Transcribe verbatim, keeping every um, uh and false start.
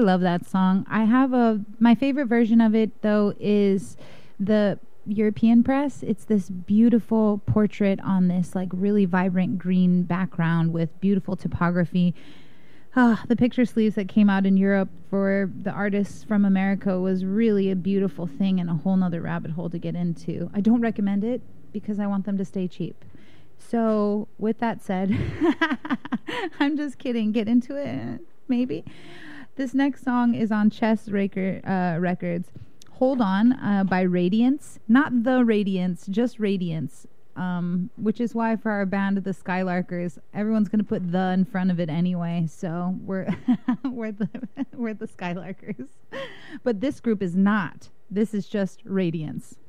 love that song. I have a my favorite version of it though is the European press. It's this beautiful portrait on this like really vibrant green background with beautiful topography. Ah, the picture sleeves that came out in Europe for the artists from America was really a beautiful thing and a whole nother rabbit hole to get into. I don't recommend it because I want them to stay cheap. So with that said, I'm just kidding. Get into it, maybe. This next song is on Chess Raker, uh, Records. Hold On uh, by Radiance. Not The Radiance, just Radiance. Um, which is why for our band, the Skylarkers, everyone's going to put the in front of it anyway. So we're we're the we're the Skylarkers. But this group is not. This is just Radiance.